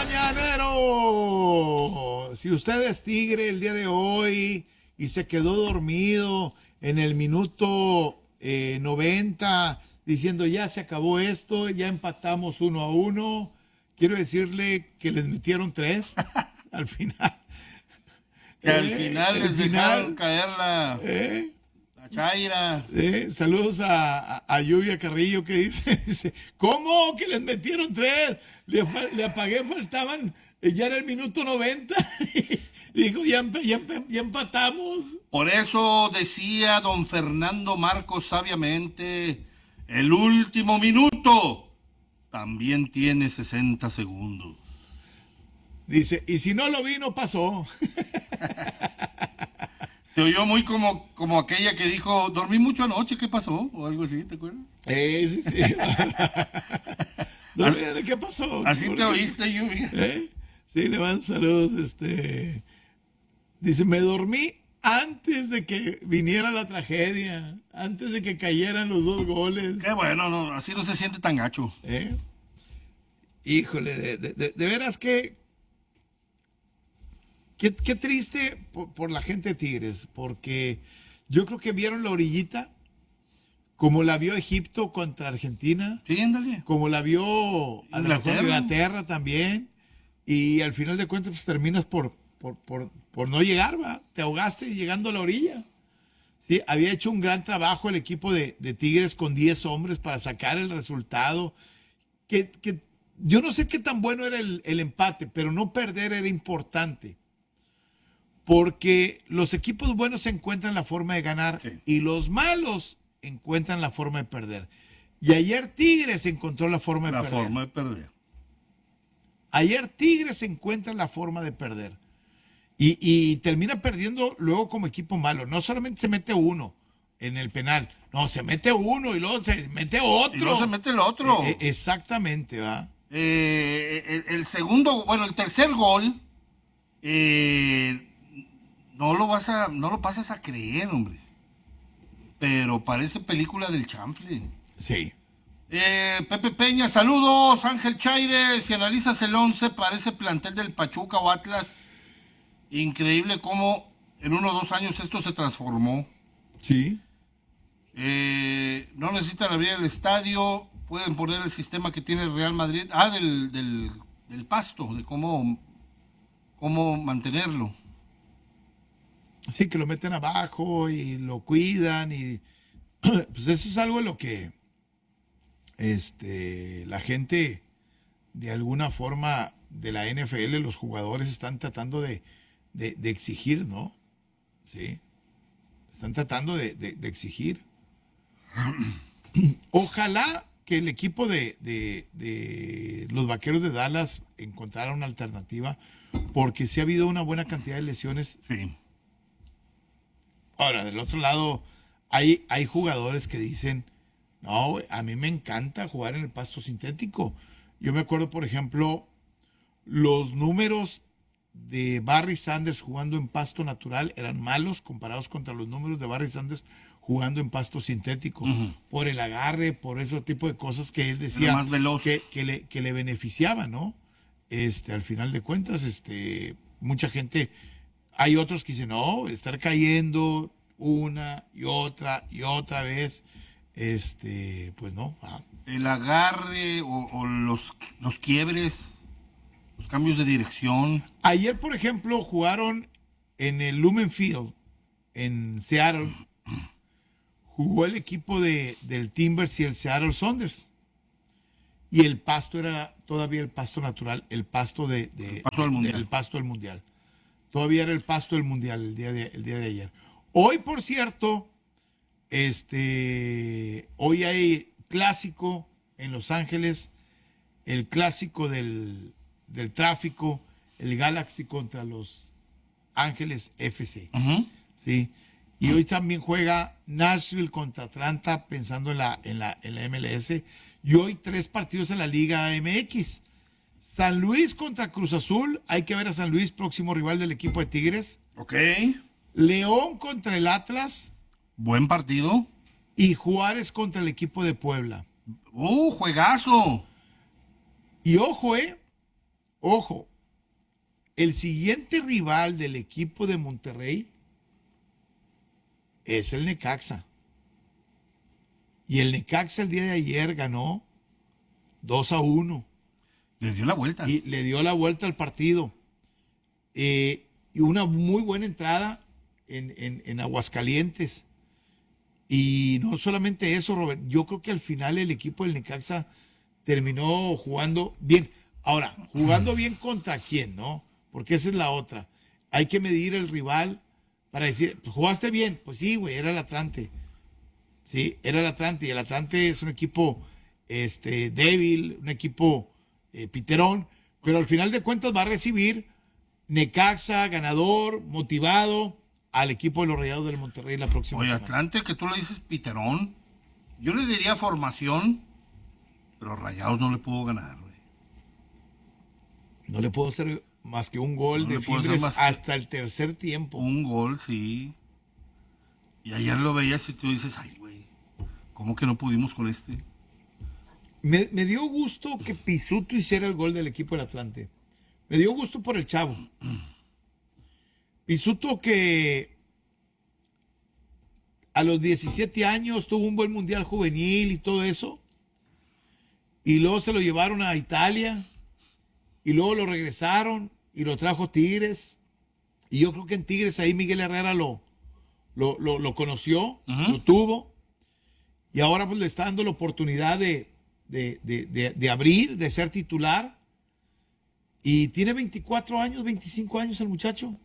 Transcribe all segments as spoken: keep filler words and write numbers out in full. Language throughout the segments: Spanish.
mañanero. Si usted es Tigre el día de hoy y se quedó dormido en el minuto eh, noventa diciendo ya se acabó esto, ya empatamos uno a uno, quiero decirle que les metieron tres al final. Que al eh, final les final, dejaron caer la, eh, la chaira. Eh, saludos a, a, a Lluvia Carrillo que dice, dice, ¿cómo que les metieron tres? Le, le apagué, faltaban, eh, ya era el minuto noventa. Y dijo, ya, ya, ya empatamos. Por eso decía don Fernando Marcos sabiamente, el último minuto también tiene sesenta segundos. Dice, y si no lo vi, no pasó. Se oyó muy como, como aquella que dijo, dormí mucho anoche, ¿qué pasó? O algo así, ¿te acuerdas? Eh, sí, sí. No, ¿qué pasó? Así te oíste, Lluvia. ¿Eh? Sí, le van saludos. Este... Dice, me dormí antes de que viniera la tragedia, antes de que cayeran los dos goles. Qué bueno, no, así no se siente tan gacho. ¿Eh? Híjole, de, de, de, de veras que... Qué, qué triste por, por la gente de Tigres, porque yo creo que vieron la orillita, como la vio Egipto contra Argentina, sí, ándale, como la vio a Inglaterra. Inglaterra también, y al final de cuentas pues, terminas por, por, por, por no llegar, ¿va? Te ahogaste llegando a la orilla. Sí, había hecho un gran trabajo el equipo de, de Tigres con diez hombres para sacar el resultado, que, que yo no sé qué tan bueno era el, el empate, pero no perder era importante. Porque los equipos buenos encuentran la forma de ganar, sí, y los malos encuentran la forma de perder. Y ayer Tigres encontró la forma de la perder. La forma de perder. Ayer Tigres encuentra la forma de perder. Y, y termina perdiendo luego como equipo malo. No solamente se mete uno en el penal, no, se mete uno y luego se mete otro. Y luego se mete el otro. Eh, eh, exactamente, ¿va? Eh, el, el segundo, bueno, el tercer gol... Eh, No lo vas a, no lo pasas a creer, hombre. Pero parece película del chanfle. Sí. Eh, Pepe Peña, saludos. Ángel Chaire, si analizas el once, parece plantel del Pachuca o Atlas. Increíble cómo en uno o dos años esto se transformó. Sí. Eh, no necesitan abrir el estadio, pueden poner el sistema que tiene el Real Madrid. Ah, del, del, del pasto, de cómo, cómo mantenerlo. Sí, que lo meten abajo y lo cuidan y pues eso es algo en lo que este, la gente de alguna forma de la N F L, los jugadores están tratando de, de, de exigir, ¿no? Sí, están tratando de, de, de exigir. Ojalá que el equipo de, de, de los Vaqueros de Dallas encontrara una alternativa, porque sí ha habido una buena cantidad de lesiones. Sí. Ahora, del otro lado, hay, hay jugadores que dicen, no, a mí me encanta jugar en el pasto sintético. Yo me acuerdo, por ejemplo, los números de Barry Sanders jugando en pasto natural eran malos comparados contra los números de Barry Sanders jugando en pasto sintético. Uh-huh. Por el agarre, por ese tipo de cosas que él decía más veloz. Que, que, le, que le beneficiaba, ¿no? Este, al final de cuentas, este, mucha gente... Hay otros que dicen, no, estar cayendo una y otra y otra vez, este, pues no. Ah. El agarre o, o los, los quiebres, los cambios de dirección. Ayer, por ejemplo, jugaron en el Lumen Field, en Seattle. Jugó el equipo de, del Timbers y el Seattle Sounders. Y el pasto era todavía el pasto natural, el pasto, de, de, el pasto del mundial. De, el pasto del mundial. Todavía era el pasto del mundial el día de, el día de ayer. Hoy, por cierto, este, hoy hay clásico en Los Ángeles, el clásico del, del tráfico, el Galaxy contra Los Ángeles F C. Uh-huh. ¿Sí? Y uh-huh. Hoy también juega Nashville contra Atlanta, pensando en la, en la, en la M L S. Y hoy tres partidos en la Liga M X. San Luis contra Cruz Azul, hay que ver a San Luis, próximo rival del equipo de Tigres. Ok. León contra el Atlas. Buen partido. Y Juárez contra el equipo de Puebla. ¡Uh, juegazo! Y ojo, eh, Ojo, el siguiente rival del equipo de Monterrey es el Necaxa. Y el Necaxa el día de ayer ganó dos a uno. Le dio la vuelta. Y le dio la vuelta al partido. Eh, y una muy buena entrada en, en, en Aguascalientes. Y no solamente eso, Robert, yo creo que al final el equipo del Necaxa terminó jugando bien. Ahora, jugando bien contra quién, ¿no? Porque esa es la otra. Hay que medir el rival para decir, pues, ¿jugaste bien? Pues sí, güey, era el Atlante. Sí, era el Atlante. Y el Atlante es un equipo este, débil, un equipo eh, piterón. Pero al final de cuentas va a recibir Necaxa, ganador, motivado, al equipo de los Rayados del Monterrey la próxima Oye, semana. Atlante, que tú le dices piterón. Yo le diría formación, pero Rayados no le pudo ganar, güey. No le puedo hacer más que un gol No de le puedo hacer Fibres más que hasta el tercer tiempo. Un gol, sí. Y ayer lo veías y tú dices, ay, güey, ¿cómo que no pudimos con este? Me, me dio gusto que Pisuto hiciera el gol del equipo del Atlante. Me dio gusto por el chavo. Pisuto que a los diecisiete años tuvo un buen mundial juvenil y todo eso. Y luego se lo llevaron a Italia. Y luego lo regresaron y lo trajo Tigres. Y yo creo que en Tigres ahí Miguel Herrera lo, lo, lo, lo conoció, Uh-huh. lo tuvo. Y ahora pues le está dando la oportunidad de, de, de, de, de abrir, de ser titular. Y tiene veinticuatro años, veinticinco años el muchacho.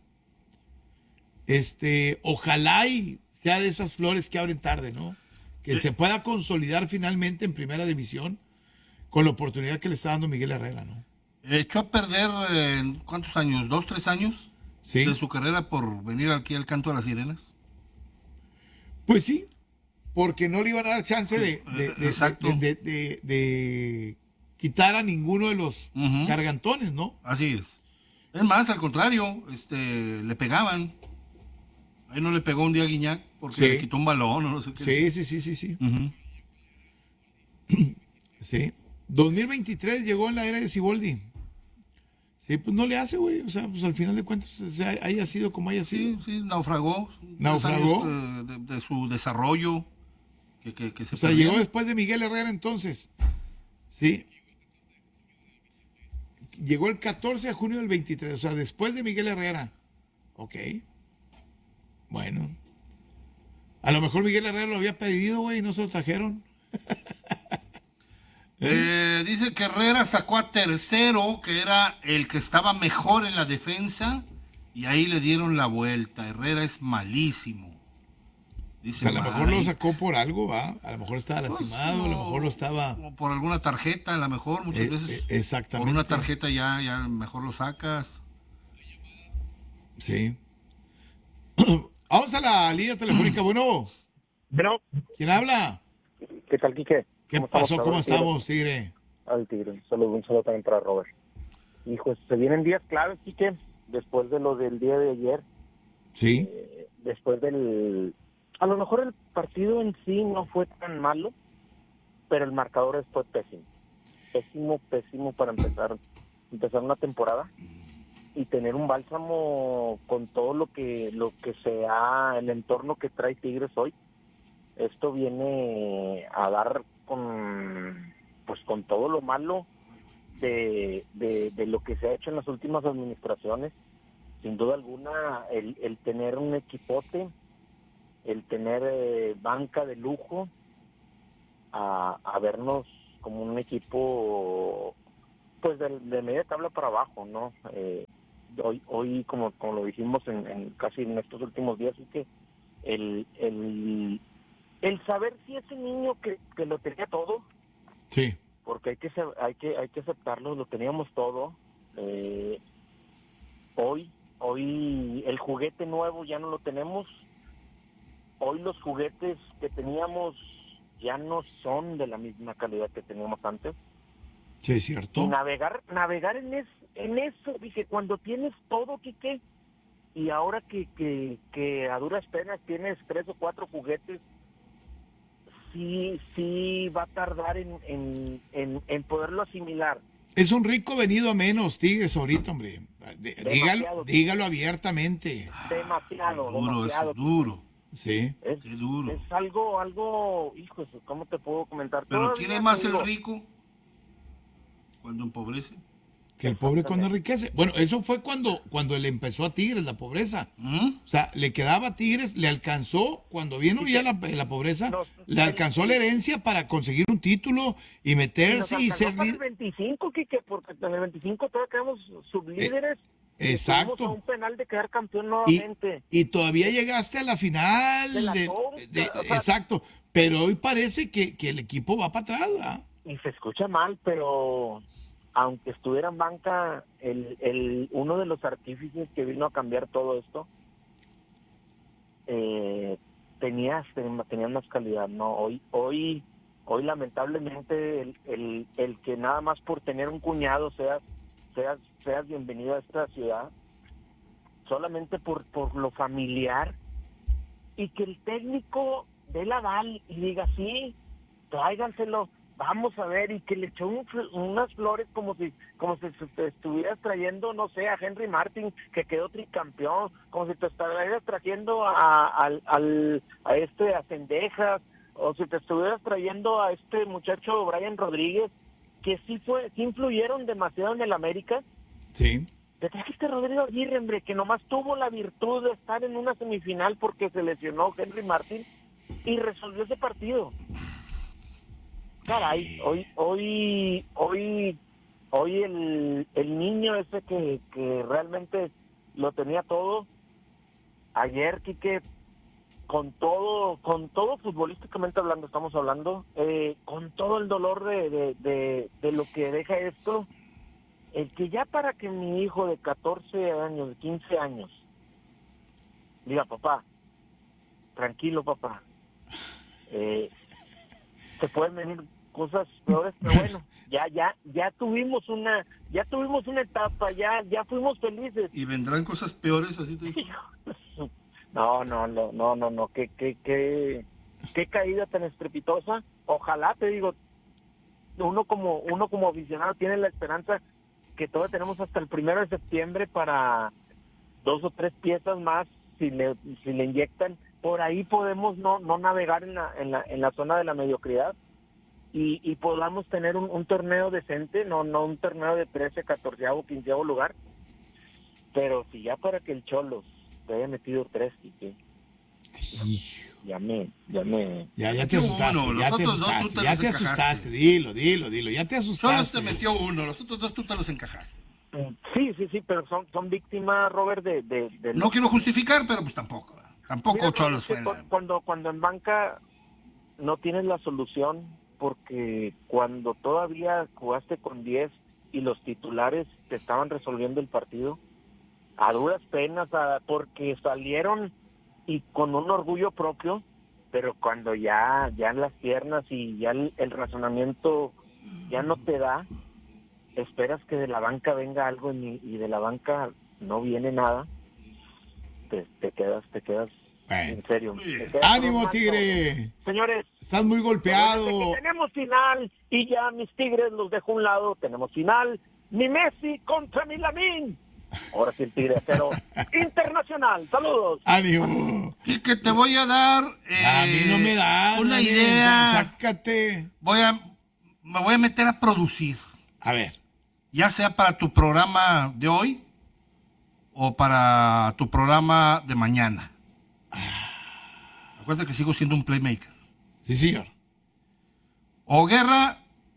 Este, ojalá y sea de esas flores que abren tarde, ¿no? Que Sí. se pueda consolidar finalmente en primera división con la oportunidad que le está dando Miguel Herrera, ¿no? Echó a perder, eh, ¿cuántos años? ¿Dos, tres años? Sí. De su carrera por venir aquí al canto de las sirenas. Pues sí, porque no le iban a dar chance de, de, Eh, de- exacto. de- de- de- de quitar a ninguno de los Ujú. gargantones, ¿no? Así es. Es más, al contrario, este, le pegaban. Ahí no le pegó un día a Guiñac porque Sí. le quitó un balón o no sé qué. Sí, sí, sí, sí, sí. Ujú. Sí. dos mil veintitrés llegó en la era de Siboldi. Sí, pues no le hace, güey. O sea, pues al final de cuentas, o sea, haya sido como haya sido. Sí, sí, naufragó. Naufragó. Tres años, eh, de, de su desarrollo. Que, que, que se O sea, perdió. llegó después de Miguel Herrera entonces. Sí. Llegó el catorce de junio del veintitrés, o sea, después de Miguel Herrera. Ok. Bueno. A lo mejor Miguel Herrera lo había pedido, güey, y no se lo trajeron. Eh, dice que Herrera sacó a tercero, que era el que estaba mejor en la defensa, y ahí le dieron la vuelta. Herrera es malísimo. O Dice, sea, a lo mejor lo "Ay, sacó por algo, ¿va? A lo mejor estaba pues, lastimado, a lo no, mejor lo estaba... o por alguna tarjeta, a lo mejor, muchas Eh, veces. eh, exactamente. Por una tarjeta ya, ya mejor lo sacas. Sí. Vamos a la línea telefónica. Bueno, Bueno, ¿quién habla? ¿qué tal, Quique? ¿Qué ¿Cómo pasó? ¿Cómo Tigre? estamos, Tigre? Al Tigre. Un saludo, un saludo también para Robert. Hijo, se vienen días claves, Quique, después de lo del día de ayer, Sí. eh, después del... A lo mejor el partido en sí no fue tan malo, pero el marcador fue pésimo. Pésimo, pésimo para empezar, empezar una temporada y tener un bálsamo con todo lo que lo que sea el entorno que trae Tigres hoy. Esto viene a dar con pues con todo lo malo de, de, de lo que se ha hecho en las últimas administraciones. Sin duda alguna, el, el tener un equipote, el tener eh, banca de lujo, a, a vernos como un equipo pues de, de media tabla para abajo, ¿no? Eh, hoy, hoy como, como lo dijimos en, en casi en estos últimos días, es que el, el, el saber si ese niño que, que lo tenía todo, Sí. porque hay que sa- hay que hay que aceptarlo, lo teníamos todo, eh, hoy hoy el juguete nuevo ya no lo tenemos, hoy los juguetes que teníamos ya no son de la misma calidad que teníamos antes. Sí, es Y cierto. navegar navegar en es, en eso, dije, cuando tienes todo, Quique, y ahora que, que, que a duras penas tienes tres o cuatro juguetes, sí sí va a tardar en, en, en, en poderlo asimilar. Es un rico venido a menos, Tigres, ahorita, hombre. D- Dígalo, Demasiado. dígalo abiertamente. Demasiado, Duro, demasiado. eso, duro. Sí. Es, Qué duro. es algo, algo, hijos, ¿cómo te puedo comentar? Pero Todavía tiene más te el digo, rico cuando empobrece. Que el pobre cuando enriquece. Bueno, eso fue cuando, cuando le empezó a Tigres la pobreza. ¿Mm? O sea, le quedaba a Tigres, le alcanzó, cuando vino ya la, la pobreza, Nos- le alcanzó la herencia para conseguir un título y y nos meterse y alcanzó ser para el líder. veinticinco, Quique, porque en el veinticinco todavía quedamos sublíderes. Eh, y estuvimos exacto. a un penal de quedar campeón Y, nuevamente. y todavía llegaste a la final. De la de- Conca, de- o sea- exacto. Pero hoy parece que, que el equipo va para atrás, ¿verdad? Y se escucha mal, pero aunque estuviera en banca, el, el uno de los artífices que vino a cambiar todo esto eh, tenía, tenía más calidad, ¿no? Hoy, hoy, hoy lamentablemente el, el, el que nada más por tener un cuñado seas, seas, seas bienvenido a esta ciudad, solamente por, por lo familiar, y que el técnico dé la aval y diga, sí, tráiganselo, vamos a ver, y que le echó un, unas flores como si como si te estuvieras trayendo, no sé, a Henry Martin, que quedó tricampeón, como si te estuvieras trayendo a, al, al, a este, a Cendejas, o si te estuvieras trayendo a este muchacho Brian Rodríguez, que sí fue, sí influyeron demasiado en el América. Sí. Te trajiste a Rodrigo Aguirre, hombre, que nomás tuvo la virtud de estar en una semifinal porque se lesionó Henry Martin y resolvió ese partido. Caray, hoy, hoy, hoy, hoy el, el niño ese que, que realmente lo tenía todo, ayer, Quique, con todo, con todo futbolísticamente hablando, estamos hablando, eh, con todo el dolor de, de, de, de lo que deja esto, el que ya para que mi hijo de catorce años, de quince años, diga, papá, tranquilo, papá, eh, te pueden venir cosas peores, pero bueno, ya ya ya tuvimos una ya tuvimos una etapa, ya ya fuimos felices. Y vendrán cosas peores, así te digo. No, no, no, no, no, no, qué qué qué qué caída tan estrepitosa. Ojalá, te digo, uno como uno como aficionado tiene la esperanza que todavía tenemos hasta el primero de septiembre para dos o tres piezas más, si le si le inyectan, por ahí podemos no no navegar en la en la en la zona de la mediocridad y, y podamos tener un, un torneo decente, no no un torneo de trece, catorce, quince lugar, pero si ya para que el Cholos te haya metido tres, y que ya me ya me Ya, ya te Metió asustaste, uno, ya los te otros dos tú asustaste, te ya los te encajaste. asustaste, dilo, dilo, dilo, ya te Solo asustaste. te metió uno, los otros dos tú te los encajaste. sí, sí, sí, pero son son víctimas, Robert, de, de, de No los- quiero justificar, pero pues tampoco. ¿verdad? Tampoco Mira, Cholos Robert, fue que la... cu- cuando cuando en banca no tienes la solución, porque cuando todavía jugaste con diez y los titulares te estaban resolviendo el partido, a duras penas, a- porque salieron y con un orgullo propio, pero cuando ya ya en las piernas y ya el, el razonamiento ya no te da, esperas que de la banca venga algo y, y de la banca no viene nada, te, te quedas, te quedas Bueno. en serio. Muy bien. te quedas ¡Ánimo, con un Tigre! Señores, Estás muy golpeado. desde que tenemos final y ya mis Tigres los dejo a un lado, tenemos final, mi Messi contra mi Lamine. Ahora sí el Tigre, pero internacional. Saludos. ¡Ánimo! Y que te voy a dar eh, A mí no me das. una Dani, idea. Sácate. Voy a, me voy a meter a producir, A ver. ya sea para tu programa de hoy o para tu programa de mañana. Acuérdate que sigo siendo un playmaker. Sí, señor. O Guerra,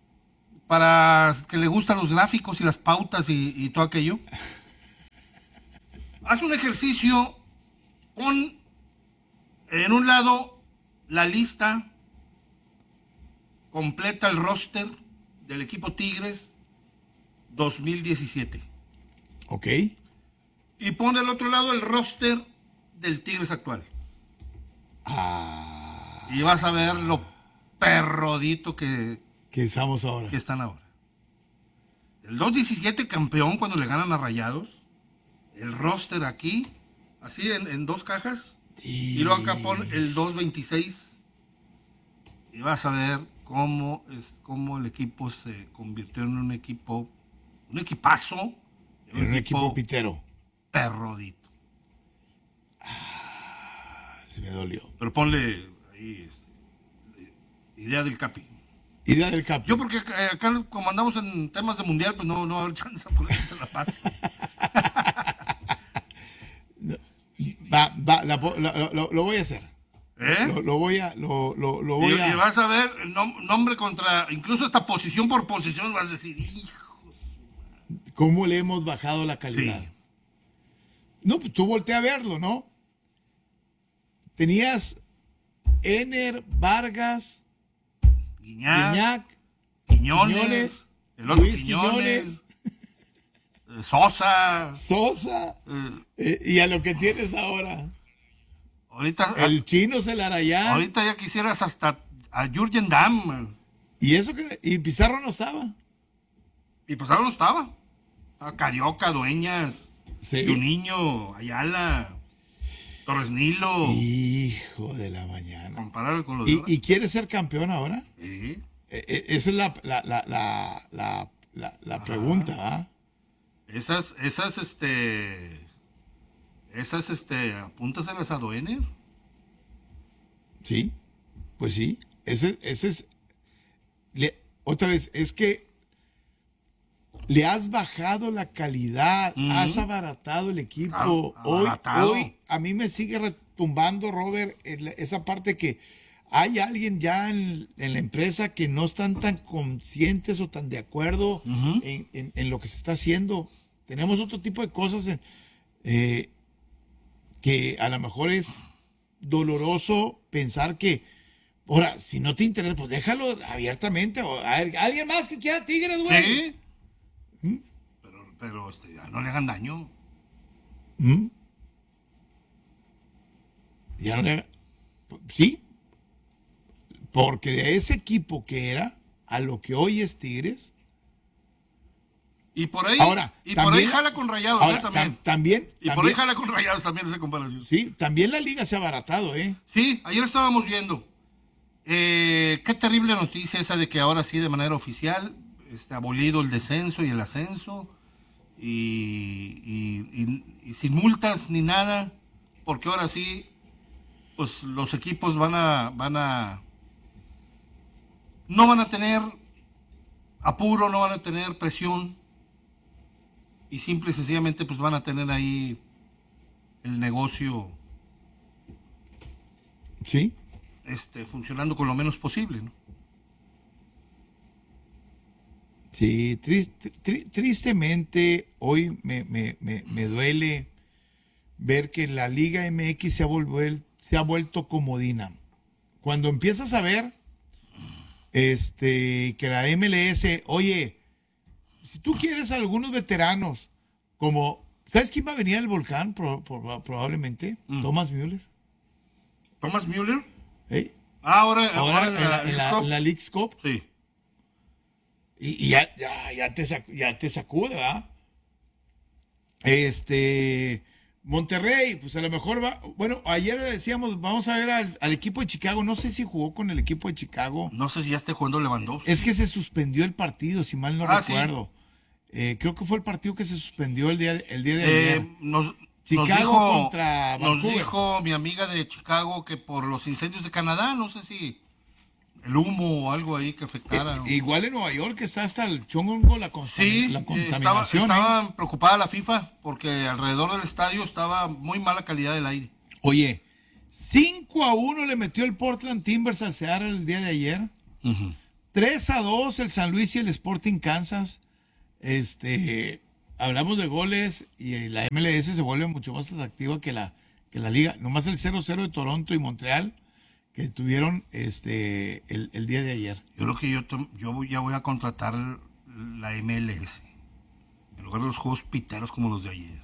para que le gustan los gráficos y las pautas y, y todo aquello. Haz un ejercicio, pon en un lado la lista completa, el roster del equipo Tigres dos mil diecisiete. Ok. Y pon del otro lado el roster del Tigres actual. Ah, Y vas a ver lo perrodito que, que estamos ahora. que están ahora. El dos diecisiete campeón cuando le ganan a Rayados. El roster aquí, así en, en dos cajas. Sí. Y luego acá pon el dos veintiséis. Y vas a ver cómo, es, cómo el equipo se convirtió en un equipo un equipazo. Era un equipo pitero. Perrodito. Se me dolió. Pero ponle ahí este, idea del Capi. Idea del Capi. Yo porque acá, acá, como andamos en temas de mundial, pues no, no va a haber chance por eso la paz. Va, va, la- la- lo, lo voy a hacer. ¿Eh? Lo, lo voy a, lo, lo, lo Y, voy a. y vas a ver nom- nombre contra, incluso hasta posición por posición, vas a decir, hijo. ¿Cómo le hemos bajado la calidad? Sí. No, pues tú voltea a verlo, ¿no? Tenías Ener, Vargas, Guiñac, Guiñac, Quiñones, Quiñones, el otro Luis Quiñones, eh, Sosa. Sosa, eh, eh, y a lo que tienes ahora. ahorita, El chino Celarayán. ahorita ya quisieras hasta a Jürgen Damm. Y eso que. Y Pizarro no estaba. Y pues ahora no estaba. Estaba Carioca, Dueñas, Sí. Juninho, Ayala, Torres Nilo. Hijo de la mañana. Comparado con los de ¿Y, ahora. y quiere ser campeón ahora? Sí. Eh, eh, esa es la, la, la, la, la, la- la pregunta, ¿ah? Esas, esas, este. Esas, este. Apúntaselas a Doener. Sí, pues sí. Ese, ese es. le- otra vez, es que le has bajado la calidad, Ujú. has abaratado el equipo. Claro, hoy, abaratado. hoy a mí me sigue retumbando, Robert, en la- esa parte que hay alguien ya en, en la empresa que no están tan conscientes o tan de acuerdo Ujú. en, en- en lo que se está haciendo. Tenemos otro tipo de cosas en- eh, que a lo mejor es doloroso pensar que, ahora, si no te interesa, pues déjalo abiertamente. O, a ver, alguien más que quiera Tigres, güey. Sí. Pero, pero este, ya no le hagan daño. ¿Mm? Ya no le- Sí, porque de ese equipo que era a lo que hoy es Tigres. Y por ahí. Ahora, y por también- ahí jala con rayados, Ahora, ¿eh? También. tam- también, Y por ahí también- jala con rayados también esa comparación. sí, también la liga se ha abaratado, ¿eh? Sí, ayer estábamos viendo. Eh, qué terrible noticia esa de que ahora sí, de manera oficial, está abolido el descenso y el ascenso. Y, y- y- y sin multas ni nada. Porque ahora sí, pues los equipos van a, van a. No van a tener apuro, no van a tener presión. Y simple y sencillamente, pues van a tener ahí el negocio Sí. este, funcionando con lo menos posible, ¿no? Sí, tris- tri- tristemente hoy me, me- me- me duele ver que la Liga M X se ha, volvuel- se ha vuelto comodina. Cuando empiezas a ver este, que la M L S, oye, si tú quieres a algunos veteranos, como, ¿sabes quién va a venir al volcán? Pro- pro- probablemente, Mm. Thomas Müller. Thomas Müller. ¿eh? Ah, ahora, Ahora ahora en la, en la- en la Leagues Cup. Sí. Y, y ya, ya, ya te sac- ya te sacude, ¿verdad? Este, Monterrey, pues a lo mejor va. Bueno, ayer decíamos, vamos a ver al, al equipo de Chicago. No sé si jugó con el equipo de Chicago. No sé si ya esté jugando Lewandowski. Es que se suspendió el partido, si mal no Ah, sí. recuerdo. Eh, creo que fue el partido que se suspendió el día, el día de Eh, ayer. nos, Chicago nos dijo, contra nos Vancouver. dijo mi amiga de Chicago que por los incendios de Canadá, no sé si el humo o algo ahí que afectara. ¿no? Eh, igual en Nueva York está hasta el chongo la, contam- Sí, la eh, estaba, contaminación. ¿eh? estaba preocupada la FIFA porque alrededor del estadio estaba muy mala calidad del aire. Oye, cinco a uno le metió el Portland Timbers al Seattle el día de ayer. tres a dos el San Luis y el Sporting Kansas. Este, hablamos de goles y la M L S se vuelve mucho más atractiva que la, que la liga. Nomás el cero cero de Toronto y Montreal que tuvieron este el, el día de ayer. Yo creo que yo, to- yo voy- ya voy a contratar la M L S en lugar de los juegos piteros como los de ayer.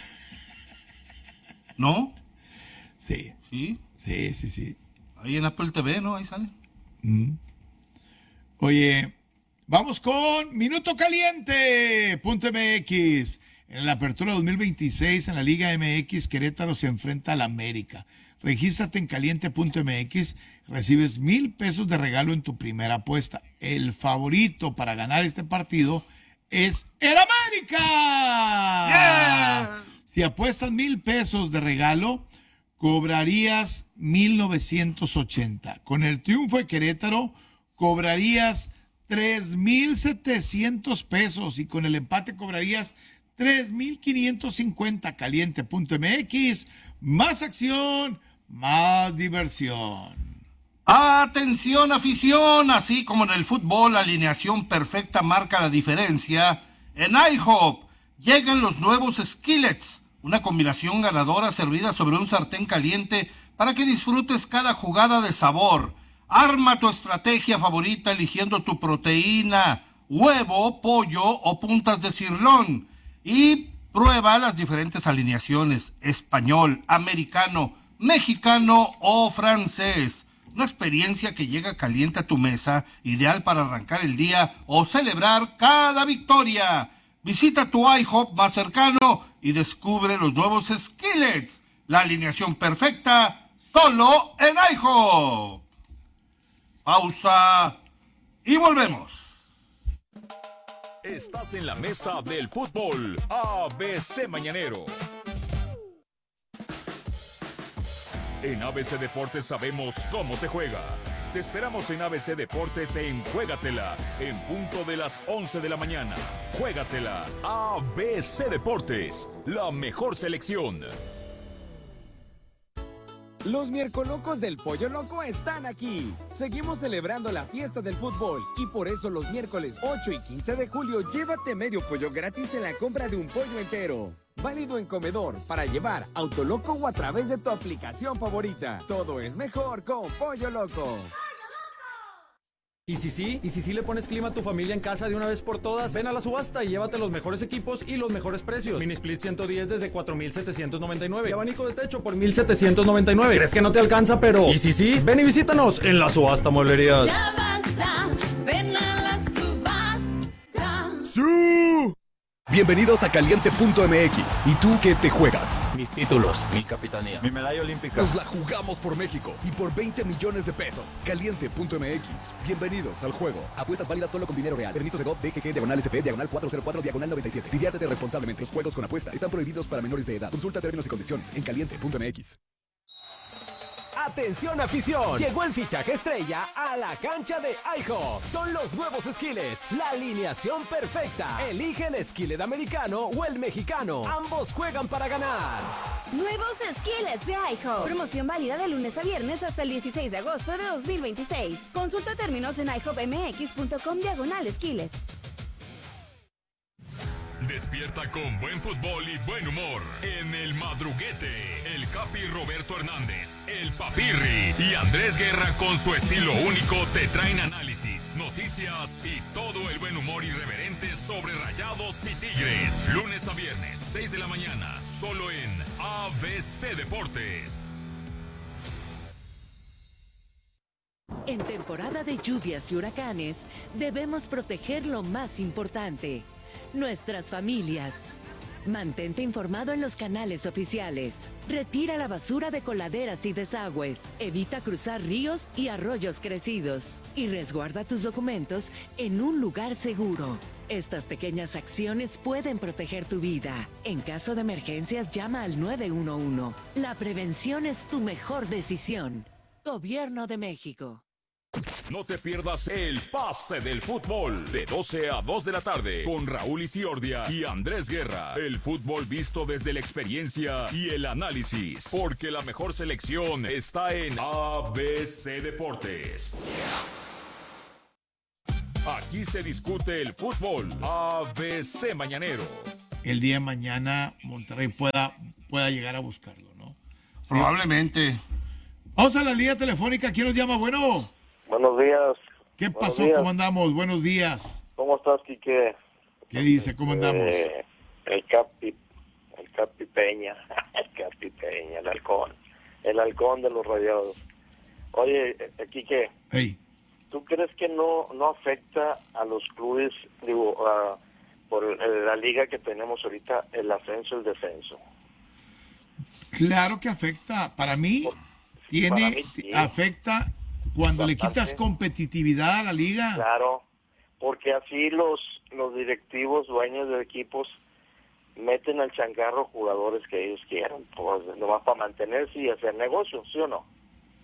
¿No? Sí, Sí. sí, sí, sí. Ahí en Apple T V, ¿no? Ahí sale. Mm. Oye, vamos con Minuto Caliente punto M X. En la apertura dos mil veintiséis en la Liga M X, Querétaro se enfrenta al América. Regístrate en caliente punto M X, recibes mil pesos de regalo en tu primera apuesta. El favorito para ganar este partido es el América. Yeah. Si apuestas mil pesos de regalo, cobrarías mil novecientos ochenta. Con el triunfo de Querétaro, cobrarías tres mil setecientos pesos y con el empate cobrarías tres mil quinientos cincuenta. Caliente punto m x, más acción, más diversión. Atención afición, así como en el fútbol la alineación perfecta marca la diferencia, en IHOP llegan los nuevos Skillets, una combinación ganadora servida sobre un sartén caliente para que disfrutes cada jugada de sabor. Arma tu estrategia favorita eligiendo tu proteína, huevo, pollo o puntas de cirlón y prueba las diferentes alineaciones, español, americano, mexicano o francés. Una experiencia que llega caliente a tu mesa, ideal para arrancar el día o celebrar cada victoria. Visita tu IHOP más cercano y descubre los nuevos Skillets. La alineación perfecta solo en IHOP. Pausa y volvemos. Estás en la mesa del fútbol A B C Mañanero. En A B C Deportes sabemos cómo se juega. Te esperamos en A B C Deportes en Juégatela, en punto de las once de la mañana. Juégatela, A B C Deportes, la mejor selección. Los Miercolocos del Pollo Loco están aquí. Seguimos celebrando la fiesta del fútbol y por eso los miércoles ocho y quince de julio llévate medio pollo gratis en la compra de un pollo entero. Válido en comedor, para llevar, Autoloco o a través de tu aplicación favorita. Todo es mejor con Pollo Loco. ¿Y si sí? ¿Y si sí le pones clima a tu familia en casa de una vez por todas? Ven a la subasta y llévate los mejores equipos y los mejores precios. Mini Split ciento diez desde cuatro mil setecientos noventa y nueve. Y abanico de techo por mil setecientos noventa y nueve. ¿Crees que no te alcanza, pero? ¿Y si sí? Ven y visítanos en la subasta Mueblerías. Ya basta, ven a la subasta. ¡Sí! Bienvenidos a Caliente punto m x. ¿Y tú qué te juegas? Mis títulos, mi capitanía, mi medalla olímpica. Nos la jugamos por México y por veinte millones de pesos. Caliente punto m x. Bienvenidos al juego. Apuestas válidas solo con dinero real. Permiso de G O V, D G G, diagonal S P, diagonal cuatrocientos cuatro, diagonal noventa y siete. Diviértete responsablemente. Los juegos con apuesta están prohibidos para menores de edad. Consulta términos y condiciones en Caliente punto m x. ¡Atención afición! Llegó el fichaje estrella a la cancha de IHOP. Son los nuevos Skillets, la alineación perfecta. Elige el skillet americano o el mexicano. Ambos juegan para ganar. Nuevos Skillets de IHOP. Promoción válida de lunes a viernes hasta el dieciséis de agosto de dos mil veintiséis. Consulta términos en ihopmx punto com diagonal skillets. Despierta con buen fútbol y buen humor en El Madruguete. El Capi Roberto Hernández, el Papirri y Andrés Guerra con su estilo único te traen análisis, noticias y todo el buen humor irreverente sobre Rayados y Tigres. Lunes a viernes, seis de la mañana, solo en A B C Deportes. En temporada de lluvias y huracanes, debemos proteger lo más importante: nuestras familias. Mantente informado en los canales oficiales. Retira la basura de coladeras y desagües. Evita cruzar ríos y arroyos crecidos. Y resguarda tus documentos en un lugar seguro. Estas pequeñas acciones pueden proteger tu vida. En caso de emergencias, llama al nueve uno uno. La prevención es tu mejor decisión. Gobierno de México. No te pierdas el pase del fútbol de doce a dos de la tarde con Raúl Isiordia y Andrés Guerra. El fútbol visto desde la experiencia y el análisis, porque la mejor selección está en A B C Deportes. Aquí se discute el fútbol. A B C Mañanero. El día de mañana Monterrey pueda, pueda llegar a buscarlo, ¿no? Sí. Probablemente. Vamos a la línea telefónica. ¿Quién nos llama? Bueno. Buenos días. ¿Qué Buenos pasó? días. ¿Cómo andamos? Buenos días. ¿Cómo estás, Quique? ¿Qué dice? ¿Cómo andamos? Eh, el Capi, el Capi Peña, el Capi Peña, el halcón, el halcón de los Rayados. Oye, eh, Quique, hey. ¿tú crees que no no afecta a los clubes, digo, uh, por el, la liga que tenemos ahorita, el ascenso, el descenso? Claro que afecta. Para mí, por, tiene, para mí sí. afecta cuando Bastante. le quitas competitividad a la liga. Claro, porque así los, los directivos, dueños de equipos, meten al changarro jugadores que ellos quieran, pues nomás para mantenerse y hacer negocio, ¿sí o no?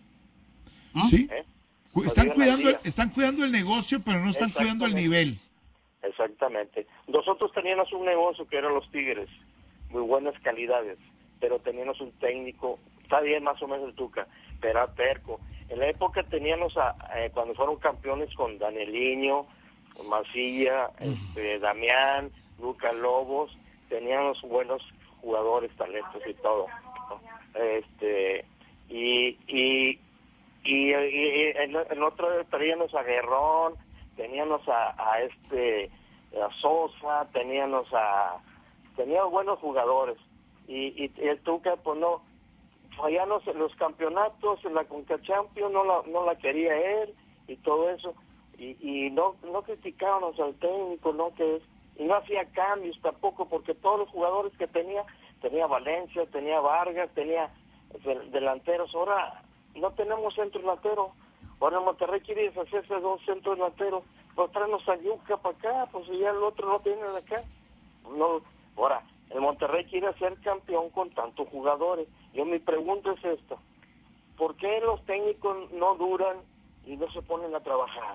Sí. ¿Eh? Están Nos cuidando, digan al día. están cuidando el negocio, pero no están cuidando el nivel. Exactamente. Nosotros teníamos un negocio que eran los Tigres, muy buenas calidades, pero teníamos un técnico, está bien más o menos el Tuca, pero era terco. En la época teníamos, a, eh, cuando fueron campeones con Danieliño, Masilla, este, Damián, Luca Lobos, teníamos buenos jugadores, talentos y todo, ¿no? Este, y, y, y, y en, en otro teníamos a Guerrón, teníamos a, a este a Sosa, teníamos a teníamos buenos jugadores y, y el Tuca pues no fallamos en los campeonatos, en la Conca Champions no la no la quería él y todo eso y, y no no criticábamos al técnico, no que es, y no hacía cambios tampoco porque todos los jugadores que tenía tenía Valencia, tenía Vargas, tenía delanteros. Ahora no tenemos centro delantero. Ahora en Monterrey quiere deshacerse de dos centros delanteros, pues traernos a Yuca para acá, pues ya el otro no tiene de acá. No, ahora, el Monterrey quiere ser campeón con tantos jugadores. Yo mi pregunta es esta, ¿por qué los técnicos no duran y no se ponen a trabajar?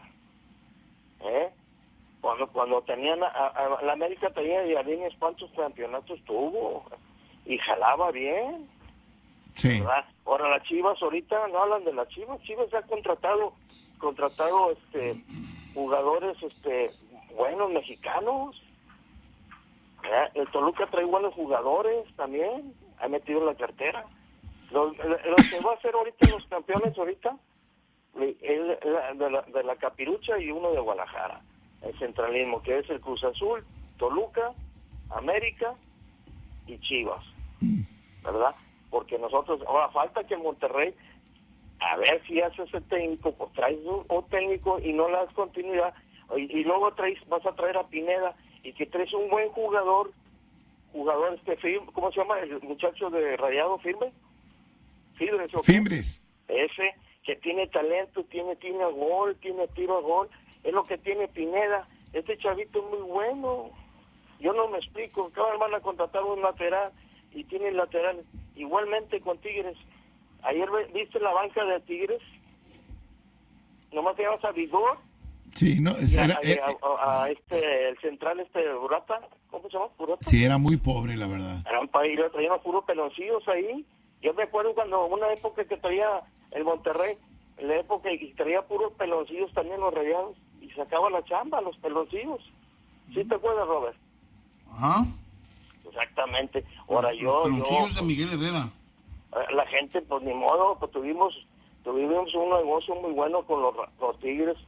¿Eh? Cuando cuando tenían, a, a, la América tenía Jardines, ¿cuántos campeonatos tuvo? Y jalaba bien. Sí. ¿Verdad? Ahora las Chivas ahorita no hablan de las Chivas. Chivas ha contratado contratado este jugadores este buenos mexicanos. ¿Verdad? El Toluca trae buenos jugadores también, ha metido en la cartera. Lo, lo, lo que va a hacer ahorita los campeones ahorita es de la, de la Capirucha y uno de Guadalajara, el centralismo, que es el Cruz Azul, Toluca, América y Chivas, ¿verdad? Porque nosotros, ahora falta que Monterrey, a ver si hace ese técnico, pues traes un, un técnico y no le das continuidad, y, y luego traes, vas a traer a Pineda, y que traes un buen jugador, jugador este firme, ¿cómo se llama? El muchacho de Rayado, Firme, Fimbres, ¿o qué? Fimbres. Ese, que tiene talento, tiene, tiene gol, tiene tiro a gol, es lo que tiene Pineda, este chavito es muy bueno, yo no me explico, cada vez van a contratar un lateral, y tiene lateral, igualmente con Tigres. Ayer viste la banca de Tigres, nomás te llamas a Vigor, sí, no, y a, era, a, eh, a, a este, el central este Burata, ¿cómo se llama? Burata. sí, era muy pobre, la verdad. Era un país, lo traían a puros peloncillos ahí. Yo me acuerdo cuando una época que traía el Monterrey, en la época que traía puros peloncillos también los Rayados, y sacaba la chamba, los peloncillos. ¿Sí te acuerdas, Robert? Ajá. Exactamente. Ahora yo, Los yo peloncillos de Miguel Herrera. la gente, pues ni modo, pues tuvimos tuvimos un negocio muy bueno con los, los Tigres,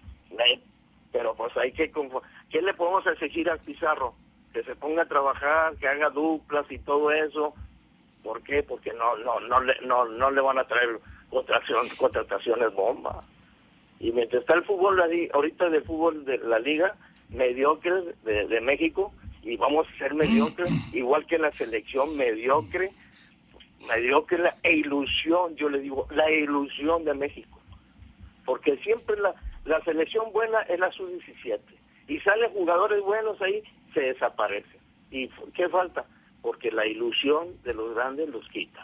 pero pues hay que, ¿qué le podemos exigir al Pizarro? Que se ponga a trabajar, que haga duplas y todo eso. ¿Por qué? Porque no no no le no no le van a traer contratación, contrataciones bomba. Y mientras está el fútbol, la, ahorita del fútbol de la liga mediocre de, de México, y vamos a ser mediocres, igual que la selección mediocre, mediocre la ilusión, yo le digo, la ilusión de México. Porque siempre la, la selección buena es la sub diecisiete. Y salen jugadores buenos ahí, se desaparecen. ¿Y qué falta? Porque la ilusión de los grandes los quitan.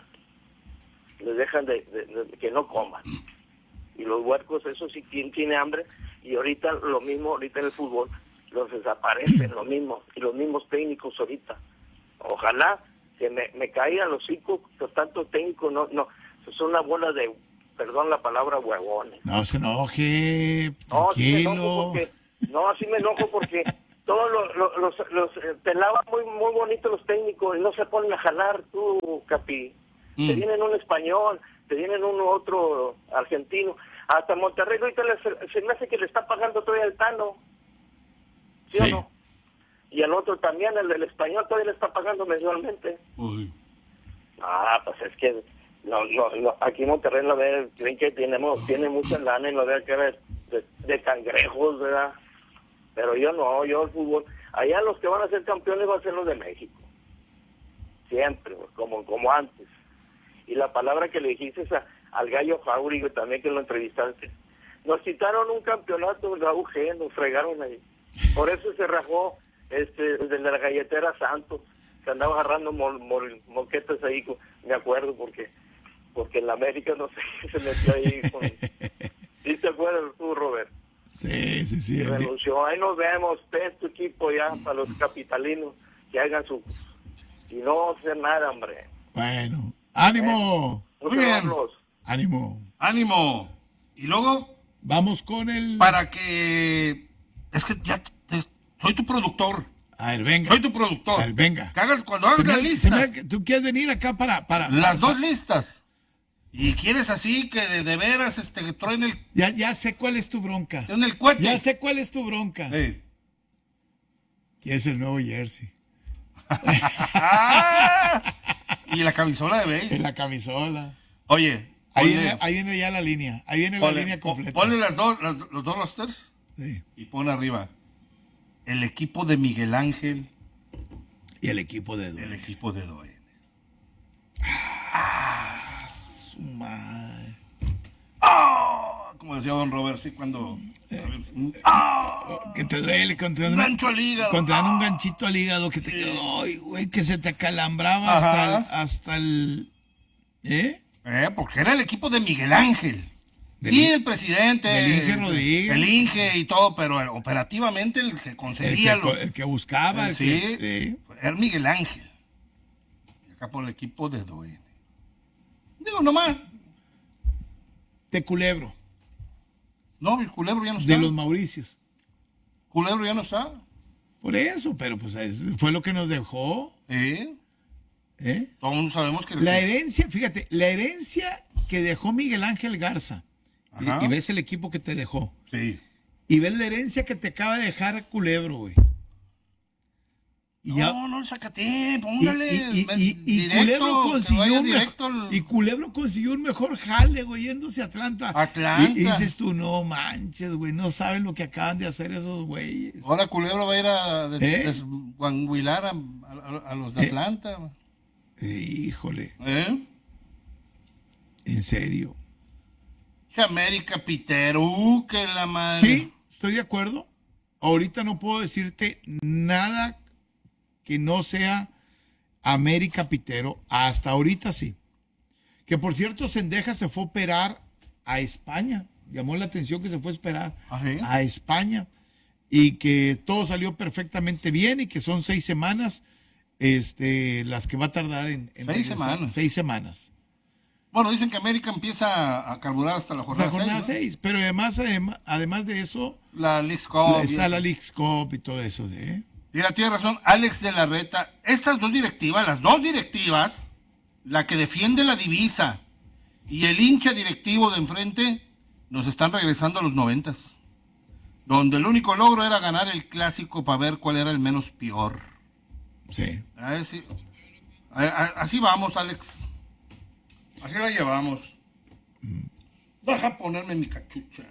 Les dejan de, de, de que no coman. Y los huercos, eso sí, quien tiene hambre. Y ahorita lo mismo, ahorita en el fútbol, los desaparecen, lo mismo. Y los mismos técnicos ahorita. Ojalá que me, me caigan los cinco, que tanto técnicos, no, no, son una bola de, perdón la palabra, huevones. No se enoje, No, sí me enojo tranquilo. porque, no, así me enojo porque todos los, los, los, los eh, pelaban muy, muy bonitos los técnicos y no se ponen a jalar tú, Capi. Mm. Te vienen un español, te vienen uno otro argentino. Hasta Monterrey ahorita le- se me hace que le está pagando todavía el Tano. ¿Sí, Sí. o no? Y al otro también, el del español, todavía le está pagando mensualmente. Uy. Ah, pues es que no, no, no, aquí en Monterrey lo ve, creen que tenemos, tiene mucha lana y lo ve que ver de, de cangrejos, ¿verdad? Pero yo no, yo el fútbol, allá los que van a ser campeones van a ser los de México. Siempre, como, como antes. Y la palabra que le dijiste a, al Gallo Jauregui también que lo entrevistaste, nos quitaron un campeonato de la U G, nos fregaron ahí. Por eso se rajó este, de la galletera Santos, que andaba agarrando mol, mol, moquetes ahí, con, me acuerdo, porque porque en la América no sé, se metió ahí con... ¿Sí te acuerdas tú, Robert? Sí, sí, sí. Renunció. Ahí nos vemos, ten tu equipo ya para los capitalinos, que hagan su... Y no hacer nada, hombre. Bueno, ánimo. Eh, Muy bien. Ánimo. Ánimo. Y luego... Vamos con el... Para que... Es que ya te... soy tu productor. A ver, venga. Soy tu productor. A ver, venga. Que hagas, cuando hagas Se me- las se listas. me- Tú quieres venir acá para... para Las para- dos listas. Y quieres así que de, de veras este, truene el... Ya, ya sé cuál es tu bronca. En el cohete. Ya sé cuál es tu bronca. Sí. Quieres el nuevo jersey. Y la camisola de beige. En la camisola. Oye. Ahí ponle- viene, ahí viene ya la línea. Ahí viene ponle- la línea po- completa. Ponle las dos, las- los dos rosters. Sí. Y pon arriba. El equipo de Miguel Ángel. Y el equipo de El Dueña. equipo de Doe. Su madre. ¡Ah! Como decía don Robert, sí, cuando... ¡Ah! Que te duele, cuando te dan, Un gancho al hígado. cuando te dan un ¡Ah! ganchito al hígado, que te Sí. ay, güey, que se te acalambraba Ajá. hasta el, hasta el ¿eh? Eh, porque era el equipo de Miguel Ángel. Del- Y el presidente. del Inge Rodríguez. El Inge y todo, pero operativamente el que El conseguía que, los... el que buscaba, el sí, que- sí. era Miguel Ángel. Y acá por el equipo de Doe. Digo, nomás. de Culebro, No, el Culebro ya no está. de los Mauricios. Culebro ya no está. Por eso, pero pues es- fue lo que nos dejó, ¿Eh? ¿eh? Todos sabemos que... el- La herencia, fíjate, la herencia que dejó Miguel Ángel Garza, y, Ajá. y ves el equipo que te dejó, Sí. y ves la herencia que te acaba de dejar Culebro, güey. Y No, ya- no, sácate, y, póngale. y- y- ven, y- y directo, Culebro que consiguió vaya un directo mejor, al- y Culebro consiguió un mejor jale, güey, yéndose a Atlanta. Atlanta. Y, y dices tú, no manches, güey, no saben lo que acaban de hacer esos güeyes. Ahora Culebro va a ir a des- ¿Eh? desguanguilar a, a- a los de ¿Eh? Atlanta. Híjole, ¿Eh? en serio. Que América Pitero, uh, que la madre. Sí, estoy de acuerdo. Ahorita no puedo decirte nada que no sea América Pitero. Hasta ahorita sí. Que por cierto, Cendejas se fue a operar a España. Llamó la atención que se fue a esperar ¿Ah, sí? a España. Y que todo salió perfectamente bien y que son seis semanas este, las que va a tardar en, en Seis regresar. semanas. Seis semanas. Bueno, dicen que América empieza a carburar hasta la La jornada jornada seis, ¿no? seis. Pero además, además, además de eso, La Leagues Cup. está y- la Leagues Cup y todo eso. ¿eh? Mira, tiene razón, Alex de la Reta. Estas dos directivas, las dos directivas, la que defiende la divisa y el hincha directivo de enfrente, nos están regresando a los noventas, donde el único logro era ganar el clásico para ver cuál era el menos peor. Sí. Así, a- a- así vamos, Alex. Así la llevamos. Deja ponerme mi cachucha.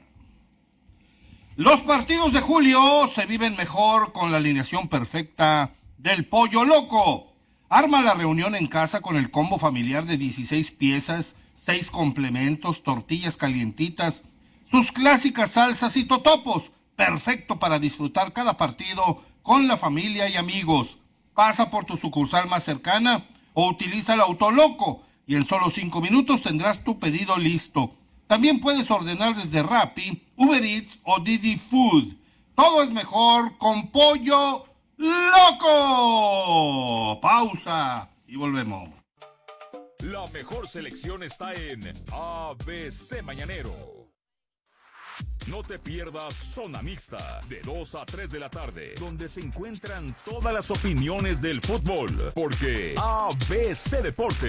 Los partidos de julio se viven mejor con la alineación perfecta del Pollo Loco. Arma la reunión en casa con el combo familiar de dieciséis piezas, seis complementos, tortillas calientitas, sus clásicas salsas y totopos. Perfecto para disfrutar cada partido con la familia y amigos. Pasa por tu sucursal más cercana o utiliza el Autoloco y en solo cinco minutos tendrás tu pedido listo. También puedes ordenar desde Rappi, Uber Eats o Didi Food. Todo es mejor con Pollo Loco. Pausa y volvemos. La mejor selección está en A B C Mañanero. No te pierdas Zona Mixta, de dos a tres de la tarde, donde se encuentran todas las opiniones del fútbol, porque A B C Deportes